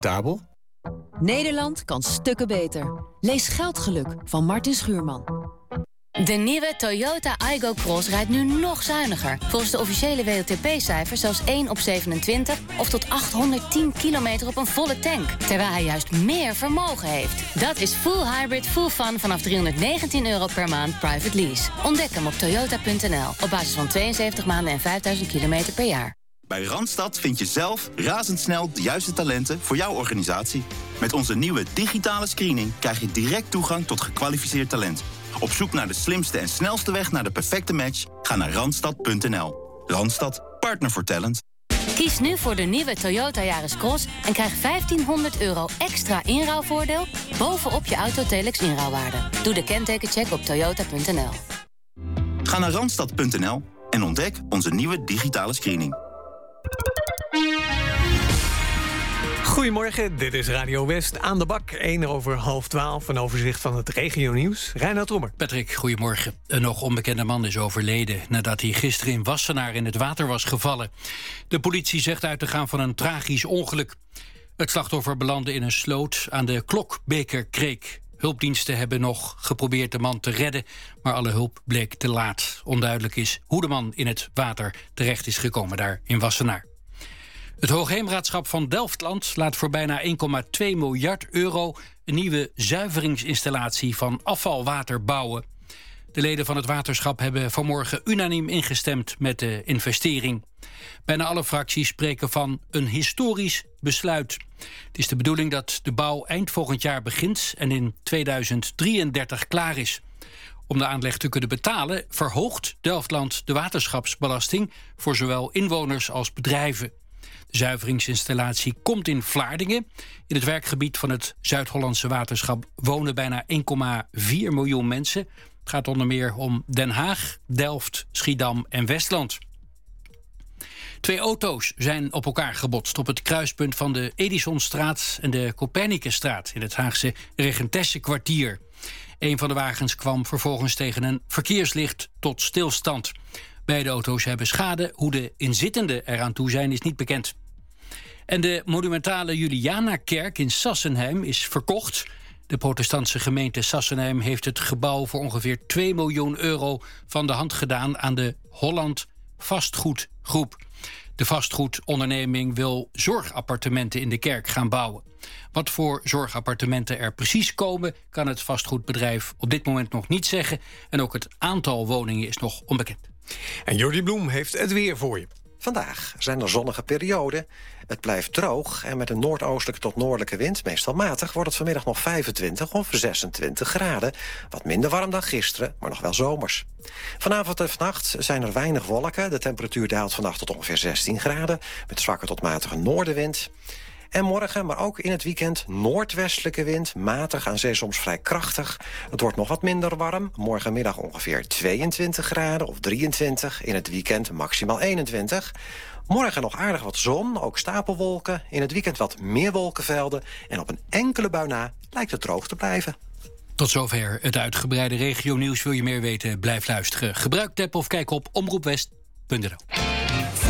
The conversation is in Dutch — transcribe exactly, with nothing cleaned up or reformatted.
Tabel? Nederland kan stukken beter. Lees Geldgeluk van Martin Schuurman. De nieuwe Toyota Aygo Cross rijdt nu nog zuiniger. Volgens de officiële W L T P-cijfers zelfs één op zevenentwintig... of tot achthonderdtien kilometer op een volle tank. Terwijl hij juist meer vermogen heeft. Dat is full hybrid, full fun vanaf driehonderdnegentien euro per maand private lease. Ontdek hem op toyota punt n l op basis van tweeënzeventig maanden en vijfduizend kilometer per jaar. Bij Randstad vind je zelf razendsnel de juiste talenten voor jouw organisatie. Met onze nieuwe digitale screening krijg je direct toegang tot gekwalificeerd talent. Op zoek naar de slimste en snelste weg naar de perfecte match? Ga naar randstad punt n l. Randstad, partner voor talent. Kies nu voor de nieuwe Toyota Yaris Cross en krijg vijftienhonderd euro extra inruilvoordeel bovenop je Autotelex inruilwaarde. Doe de kentekencheck op toyota punt n l. Ga naar randstad punt n l en ontdek onze nieuwe digitale screening. Goedemorgen, dit is Radio West aan de bak. één over half twaalf, een overzicht van het regionieuws. Reinoud Roemer. Patrick, goedemorgen. Een nog onbekende man is overleden nadat hij gisteren in Wassenaar in het water was gevallen. De politie zegt uit te gaan van een tragisch ongeluk. Het slachtoffer belandde in een sloot aan de Klokbekerkreek. Hulpdiensten hebben nog geprobeerd de man te redden, maar alle hulp bleek te laat. Onduidelijk is hoe de man in het water terecht is gekomen daar in Wassenaar. Het Hoogheemraadschap van Delftland laat voor bijna één komma twee miljard euro een nieuwe zuiveringsinstallatie van afvalwater bouwen. De leden van het waterschap hebben vanmorgen unaniem ingestemd met de investering. Bijna alle fracties spreken van een historisch besluit. Het is de bedoeling dat de bouw eind volgend jaar begint en in tweeduizend drieëndertig klaar is. Om de aanleg te kunnen betalen verhoogt Delftland de waterschapsbelasting voor zowel inwoners als bedrijven. De zuiveringsinstallatie komt in Vlaardingen. In het werkgebied van het Zuid-Hollandse waterschap wonen bijna één komma vier miljoen mensen. Het gaat onder meer om Den Haag, Delft, Schiedam en Westland. Twee auto's zijn op elkaar gebotst op het kruispunt van de Edisonstraat en de Copernicusstraat in het Haagse Regentessenkwartier. Een van de wagens kwam vervolgens tegen een verkeerslicht tot stilstand. Beide auto's hebben schade. Hoe de inzittenden eraan toe zijn is niet bekend. En de monumentale Julianakerk in Sassenheim is verkocht. De protestantse gemeente Sassenheim heeft het gebouw voor ongeveer twee miljoen euro van de hand gedaan aan de Holland Vastgoedgroep. De vastgoedonderneming wil zorgappartementen in de kerk gaan bouwen. Wat voor zorgappartementen er precies komen, kan het vastgoedbedrijf op dit moment nog niet zeggen. En ook het aantal woningen is nog onbekend. En Jordi Bloem heeft het weer voor je. Vandaag zijn er zonnige perioden. Het blijft droog en met een noordoostelijke tot noordelijke wind, meestal matig, wordt het vanmiddag nog vijfentwintig of zesentwintig graden. Wat minder warm dan gisteren, maar nog wel zomers. Vanavond en vannacht zijn er weinig wolken. De temperatuur daalt vannacht tot ongeveer zestien graden, met zwakke tot matige noordenwind. En morgen, maar ook in het weekend, noordwestelijke wind, matig aan zee soms vrij krachtig. Het wordt nog wat minder warm. Morgenmiddag ongeveer tweeëntwintig graden of drieëntwintig. In het weekend maximaal eenentwintig. Morgen nog aardig wat zon, ook stapelwolken. In het weekend wat meer wolkenvelden. En op een enkele bui na lijkt het droog te blijven. Tot zover het uitgebreide regionieuws. Wil je meer weten, blijf luisteren. Gebruik de app of kijk op omroepwest punt n l.